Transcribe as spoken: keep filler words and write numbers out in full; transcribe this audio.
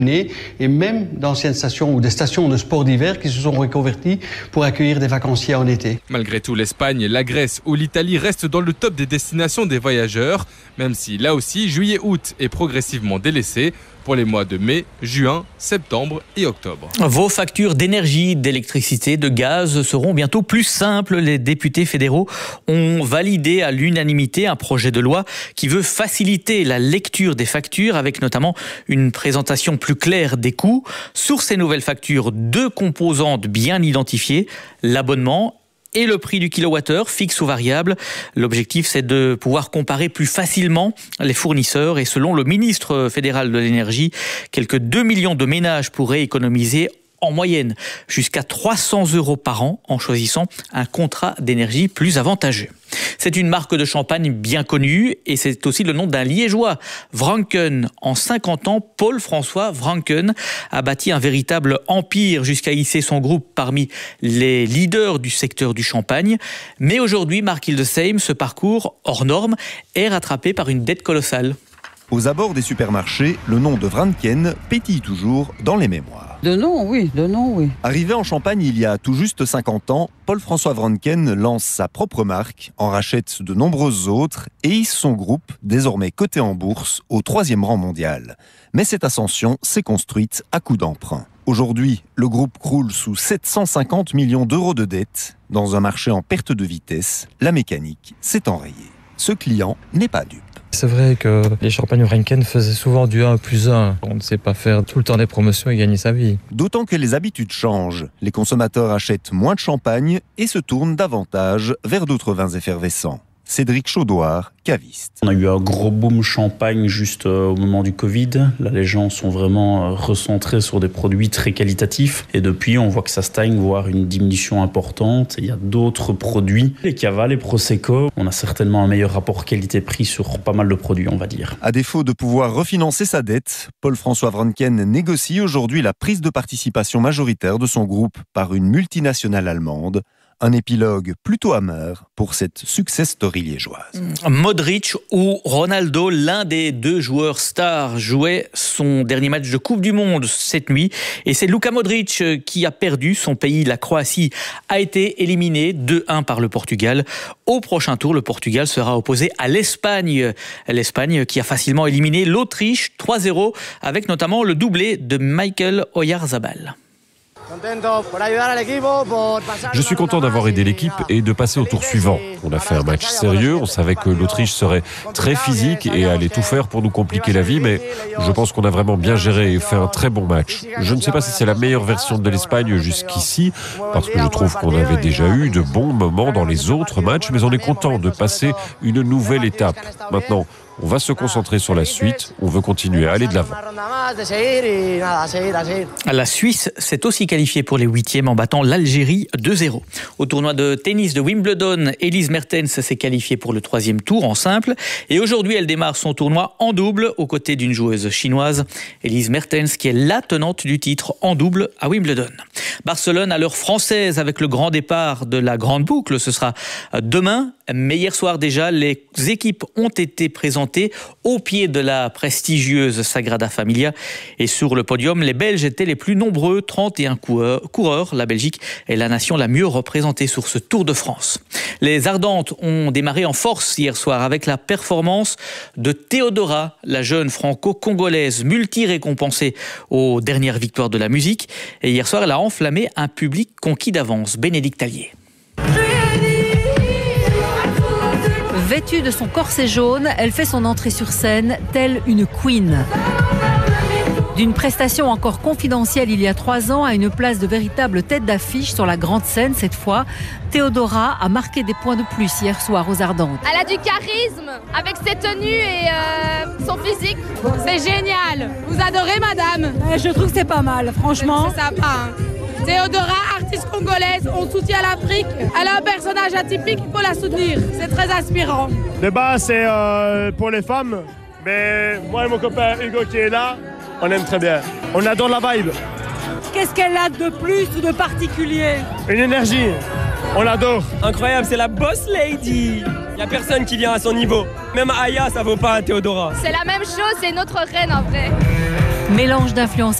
et même d'anciennes stations ou des stations de sport d'hiver qui se sont reconverties pour accueillir des vacanciers en été. Malgré tout, l'Espagne, la Grèce ou l'Italie restent dans le top des destinations des voyageurs, même si là aussi, juillet-août est progressivement délaissé pour les mois de mai, juin, septembre et octobre. Vos factures d'énergie, d'électricité, de gaz seront bientôt plus simples. Les députés fédéraux ont validé à l'unanimité un projet de loi qui veut faciliter la lecture des factures avec notamment une présentation plus claire des coûts. Sur ces nouvelles factures, deux composantes bien identifiées, l'abonnement et le prix du kilowattheure, fixe ou variable. L'objectif, c'est de pouvoir comparer plus facilement les fournisseurs. Et selon le ministre fédéral de l'énergie, quelques deux millions de ménages pourraient économiser en moyenne jusqu'à trois cents euros par an en choisissant un contrat d'énergie plus avantageux. C'est une marque de champagne bien connue et c'est aussi le nom d'un liégeois, Vranken. En cinquante ans, Paul-François Vranken a bâti un véritable empire jusqu'à hisser son groupe parmi les leaders du secteur du champagne. Mais aujourd'hui, Mark Hildesheim, ce parcours hors norme est rattrapé par une dette colossale. Aux abords des supermarchés, le nom de Vranken pétille toujours dans les mémoires. De nom, oui, de nom, oui. Arrivé en Champagne il y a tout juste cinquante ans, Paul-François Vranken lance sa propre marque, en rachète de nombreuses autres et hisse son groupe, désormais coté en bourse, au troisième rang mondial. Mais cette ascension s'est construite à coups d'emprunt. Aujourd'hui, le groupe croule sous sept cent cinquante millions d'euros de dettes. Dans un marché en perte de vitesse, la mécanique s'est enrayée. Ce client n'est pas dupe. C'est vrai que les champagnes Vranken faisaient souvent du un plus un. On ne sait pas faire tout le temps des promotions et gagner sa vie. D'autant que les habitudes changent. Les consommateurs achètent moins de champagne et se tournent davantage vers d'autres vins effervescents. Cédric Chaudoir, caviste. On a eu un gros boom champagne juste au moment du Covid. Là, les gens sont vraiment recentrés sur des produits très qualitatifs. Et depuis, on voit que ça stagne, voire une diminution importante. Il y a d'autres produits. Les Cava, les Prosecco, on a certainement un meilleur rapport qualité-prix sur pas mal de produits, on va dire. À défaut de pouvoir refinancer sa dette, Paul-François Vranken négocie aujourd'hui la prise de participation majoritaire de son groupe par une multinationale allemande. Un épilogue plutôt amer pour cette success story liégeoise. Modric ou Ronaldo, l'un des deux joueurs stars, jouait son dernier match de Coupe du Monde cette nuit. Et c'est Luka Modric qui a perdu. Son pays, la Croatie, a été éliminé deux un par le Portugal. Au prochain tour, le Portugal sera opposé à l'Espagne. L'Espagne qui a facilement éliminé l'Autriche trois zéro avec notamment le doublé de Michael Oyarzabal. Je suis content d'avoir aidé l'équipe et de passer au tour suivant. On a fait un match sérieux, on savait que l'Autriche serait très physique et allait tout faire pour nous compliquer la vie, mais je pense qu'on a vraiment bien géré et fait un très bon match. Je ne sais pas si c'est la meilleure version de l'Espagne jusqu'ici, parce que je trouve qu'on avait déjà eu de bons moments dans les autres matchs, mais on est content de passer une nouvelle étape. Maintenant, on va se concentrer sur la suite, on veut continuer à aller de l'avant. La Suisse s'est aussi qualifiée pour les huitièmes en battant l'Algérie deux zéro. Au tournoi de tennis de Wimbledon, Elise Mertens s'est qualifiée pour le troisième tour en simple. Et aujourd'hui, elle démarre son tournoi en double aux côtés d'une joueuse chinoise, Elise Mertens, qui est la tenante du titre en double à Wimbledon. Barcelone à l'heure française avec le grand départ de la grande boucle. Ce sera demain. Mais hier soir déjà, les équipes ont été présentées au pied de la prestigieuse Sagrada Familia. Et sur le podium, les Belges étaient les plus nombreux, trente et un coureurs. La Belgique est la nation la mieux représentée sur ce Tour de France. Les Ardentes ont démarré en force hier soir avec la performance de Théodora, la jeune franco-congolaise multi-récompensée aux dernières victoires de la musique. Et hier soir, elle a enflammé un public conquis d'avance. Bénédicte Allier. Vêtue de son corset jaune, elle fait son entrée sur scène telle une queen. D'une prestation encore confidentielle il y a trois ans à une place de véritable tête d'affiche sur la grande scène cette fois, Théodora a marqué des points de plus hier soir aux Ardentes. Elle a du charisme avec ses tenues et euh, son physique. C'est génial. Vous adorez madame? Je trouve que c'est pas mal, franchement. C'est sympa. Hein. Théodora, artiste congolaise, on soutient l'Afrique. Elle a un personnage atypique, il faut la soutenir. C'est très inspirant. Le bas, c'est euh, pour les femmes. Mais moi et mon copain Hugo qui est là, on aime très bien. On adore la vibe. Qu'est-ce qu'elle a de plus ou de particulier? Une énergie. On l'adore. Incroyable, c'est la boss lady. Il n'y a personne qui vient à son niveau. Même Aya, ça vaut pas un Théodora. C'est la même chose, c'est notre reine en vrai. Mélange d'influences